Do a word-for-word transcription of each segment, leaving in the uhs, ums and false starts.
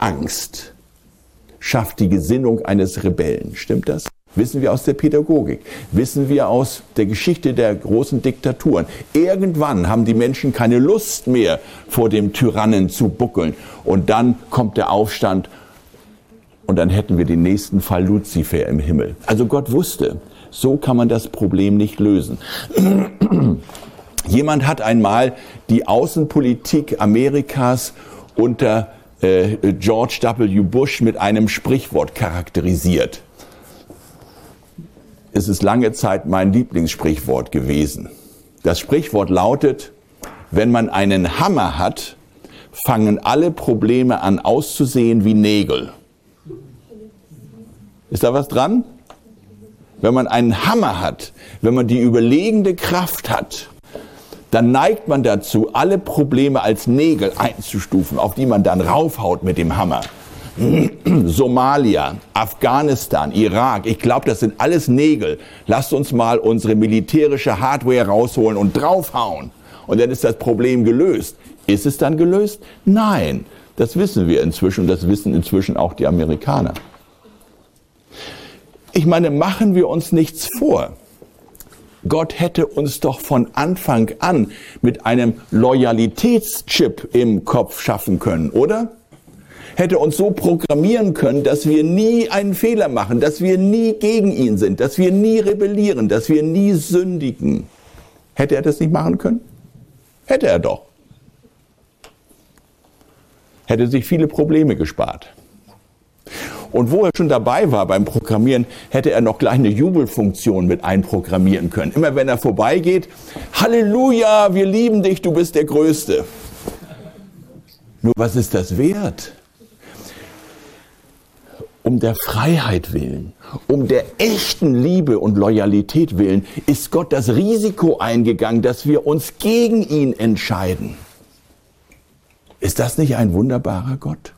Angst schafft die Gesinnung eines Rebellen. Stimmt das? Wissen wir aus der Pädagogik, wissen wir aus der Geschichte der großen Diktaturen. Irgendwann haben die Menschen keine Lust mehr, vor dem Tyrannen zu buckeln. Und dann kommt der Aufstand und dann hätten wir den nächsten Fall Luzifer im Himmel. Also Gott wusste, so kann man das Problem nicht lösen. Jemand hat einmal die Außenpolitik Amerikas unter äh, George W. Bush mit einem Sprichwort charakterisiert. Es ist lange Zeit mein Lieblingssprichwort gewesen. Das Sprichwort lautet, wenn man einen Hammer hat, fangen alle Probleme an auszusehen wie Nägel. Ist da was dran? Wenn man einen Hammer hat, wenn man die überlegende Kraft hat, dann neigt man dazu, alle Probleme als Nägel einzustufen, auf die man dann raufhaut mit dem Hammer. Somalia, Afghanistan, Irak, ich glaube, das sind alles Nägel. Lasst uns mal unsere militärische Hardware rausholen und draufhauen. Und dann ist das Problem gelöst. Ist es dann gelöst? Nein, das wissen wir inzwischen und das wissen inzwischen auch die Amerikaner. Ich meine, machen wir uns nichts vor. Gott hätte uns doch von Anfang an mit einem Loyalitätschip im Kopf schaffen können, oder? Hätte uns so programmieren können, dass wir nie einen Fehler machen, dass wir nie gegen ihn sind, dass wir nie rebellieren, dass wir nie sündigen. Hätte er das nicht machen können? Hätte er doch. Hätte sich viele Probleme gespart. Und wo er schon dabei war beim Programmieren, hätte er noch gleich eine Jubelfunktion mit einprogrammieren können. Immer wenn er vorbeigeht, Halleluja, wir lieben dich, du bist der Größte. Nur was ist das wert? Um der Freiheit willen, um der echten Liebe und Loyalität willen, ist Gott das Risiko eingegangen, dass wir uns gegen ihn entscheiden. Ist das nicht ein wunderbarer Gott?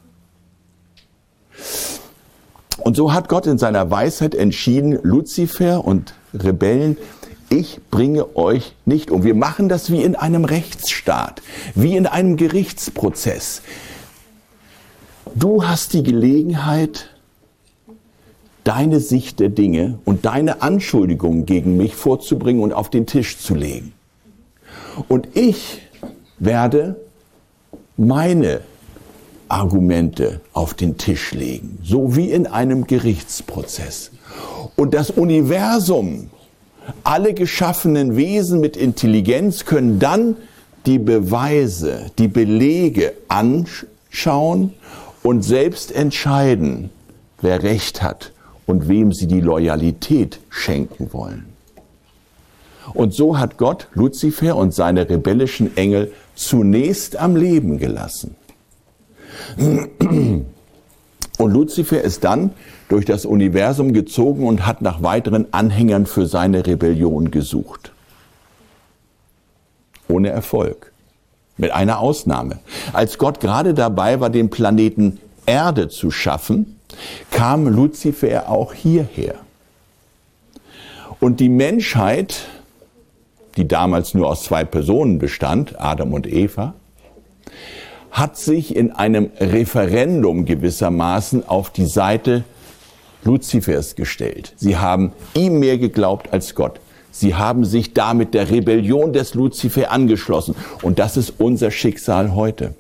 Und so hat Gott in seiner Weisheit entschieden, Luzifer und Rebellen, ich bringe euch nicht um. Wir machen das wie in einem Rechtsstaat, wie in einem Gerichtsprozess. Du hast die Gelegenheit, deine Sicht der Dinge und deine Anschuldigungen gegen mich vorzubringen und auf den Tisch zu legen. Und ich werde meine Argumente auf den Tisch legen, so wie in einem Gerichtsprozess. Und das Universum, alle geschaffenen Wesen mit Intelligenz können dann die Beweise, die Belege anschauen und selbst entscheiden, wer Recht hat und wem sie die Loyalität schenken wollen. Und so hat Gott Luzifer und seine rebellischen Engel zunächst am Leben gelassen. Und Luzifer ist dann durch das Universum gezogen und hat nach weiteren Anhängern für seine Rebellion gesucht. Ohne Erfolg. Mit einer Ausnahme. Als Gott gerade dabei war, den Planeten Erde zu schaffen, kam Luzifer auch hierher. Und die Menschheit, die damals nur aus zwei Personen bestand, Adam und Eva, hat sich in einem Referendum gewissermaßen auf die Seite Luzifers gestellt. Sie haben ihm mehr geglaubt als Gott. Sie haben sich damit der Rebellion des Luzifer angeschlossen. Und das ist unser Schicksal heute.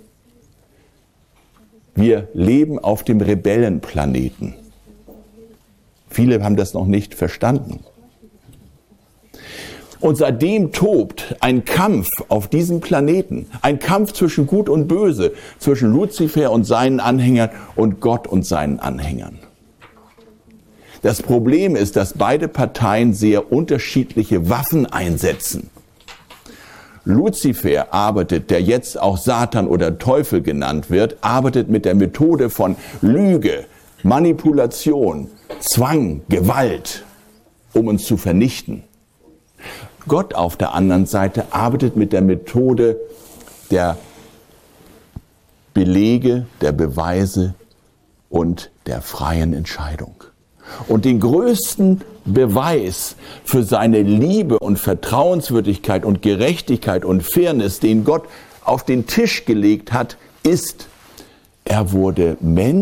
Wir leben auf dem Rebellenplaneten. Viele haben das noch nicht verstanden. Und seitdem tobt ein Kampf auf diesem Planeten, ein Kampf zwischen Gut und Böse, zwischen Luzifer und seinen Anhängern und Gott und seinen Anhängern. Das Problem ist, dass beide Parteien sehr unterschiedliche Waffen einsetzen. Luzifer arbeitet, der jetzt auch Satan oder Teufel genannt wird, arbeitet mit der Methode von Lüge, Manipulation, Zwang, Gewalt, um uns zu vernichten. Gott auf der anderen Seite arbeitet mit der Methode der Belege, der Beweise und der freien Entscheidung. Und den größten Beweis für seine Liebe und Vertrauenswürdigkeit und Gerechtigkeit und Fairness, den Gott auf den Tisch gelegt hat, ist, Er wurde Mensch.